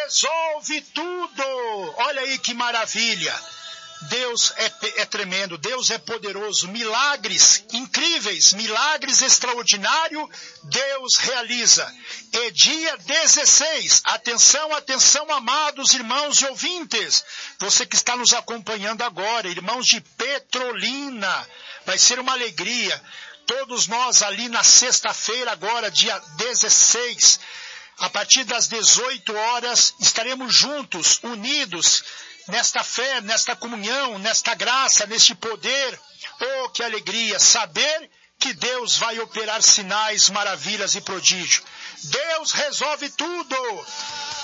resolve tudo. Olha aí que maravilha. Deus é tremendo, Deus é poderoso, milagres incríveis, milagres extraordinários, Deus realiza. É dia 16, atenção, atenção, amados irmãos e ouvintes, você que está nos acompanhando agora, irmãos de Petrolina, vai ser uma alegria, todos nós ali na sexta-feira agora, dia 16, a partir das 18 horas, estaremos juntos, unidos, nesta fé, nesta comunhão, nesta graça, neste poder. Oh, que alegria saber que Deus vai operar sinais, maravilhas e prodígio. Deus resolve tudo.